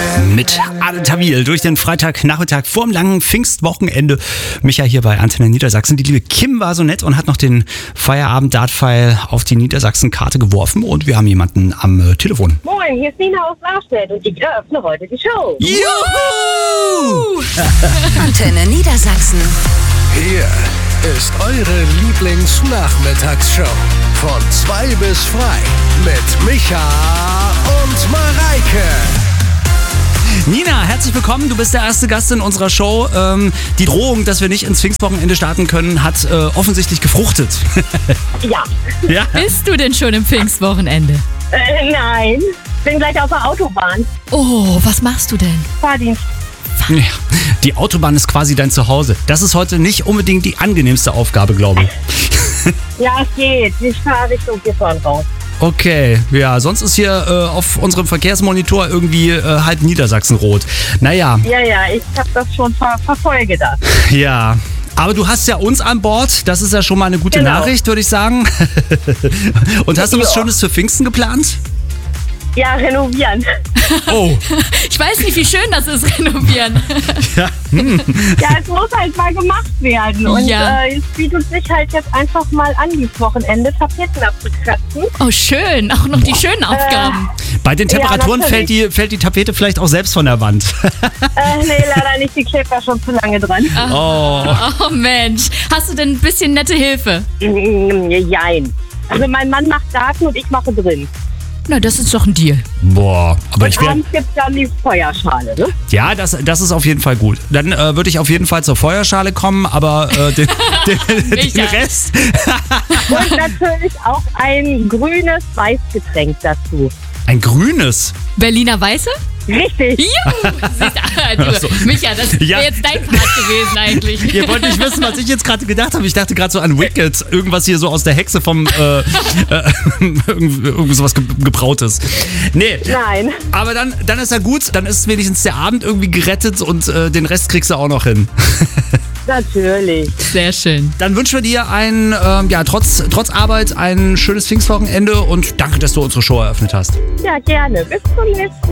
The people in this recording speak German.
Mit Adel Tawil durch den Freitagnachmittag vorm langen Pfingstwochenende. Micha hier bei Antenne Niedersachsen. Die liebe Kim war so nett und hat noch den Feierabend-Dartpfeil auf die Niedersachsen-Karte geworfen. Und wir haben jemanden am Telefon. Moin, hier ist Nina aus Larstedt und ich eröffne heute die Show. Juhu! Antenne Niedersachsen. Hier ist eure Lieblingsnachmittagsshow. Von 2 bis frei mit Micha und Mareike. Nina, herzlich willkommen. Du bist der erste Gast in unserer Show. Die Drohung, dass wir nicht ins Pfingstwochenende starten können, hat offensichtlich gefruchtet. Ja. Ja? Bist du denn schon im Pfingstwochenende? Nein, bin gleich auf der Autobahn. Oh, was machst du denn? Fahrdienst. Ja, die Autobahn ist quasi dein Zuhause. Das ist heute nicht unbedingt die angenehmste Aufgabe, glaube ich. Ja, es geht. Ich fahre Richtung Gifhorn raus. Okay, ja, sonst ist hier auf unserem Verkehrsmonitor irgendwie halb Niedersachsen rot. Naja, Ja, ich habe das schon verfolge das. ja. Aber du hast ja uns an Bord. Das ist ja schon mal eine gute Genau. Nachricht, würde ich sagen. Und hast du was Ja. Schönes für Pfingsten geplant? Ja, renovieren. Oh, Ich weiß nicht, wie schön das ist, renovieren. ja. Ja, es muss halt mal gemacht werden. Und Ja. es bietet sich halt jetzt einfach mal an, dieses Wochenende Tapeten abzukratzen. Oh, schön. Auch noch die schönen Aufgaben. Bei den Temperaturen natürlich. fällt die Tapete vielleicht auch selbst von der Wand. Nee, leider nicht. Die klebt da schon zu lange dran. Oh. Oh, Mensch. Hast du denn ein bisschen nette Hilfe? Jein. Also mein Mann macht Garten und ich mache drin. Na, das ist doch ein Deal. Boah, aber Und ich wäre. abends gibt es dann die Feuerschale, ne? Ja, das ist auf jeden Fall gut. Dann würde ich auf jeden Fall zur Feuerschale kommen, aber den Micha. Rest. Und natürlich auch ein grünes Weißgetränk dazu. Ein grünes. Berliner Weiße? Richtig. Juhu. Ach so. Micha, das Ja. wäre jetzt dein Part gewesen eigentlich. Ihr wollt nicht wissen, was ich jetzt gerade gedacht habe. Ich dachte gerade so an Wicked. Irgendwas hier so aus der Hexe vom irgendwie sowas Gebrautes. Nee, Nein. aber dann ist ja gut. Dann ist wenigstens der Abend irgendwie gerettet und den Rest kriegst du auch noch hin. Natürlich. Sehr schön. Dann wünschen wir dir trotz Arbeit ein schönes Pfingstwochenende und danke, dass du unsere Show eröffnet hast. Ja, gerne. Bis zum nächsten Mal.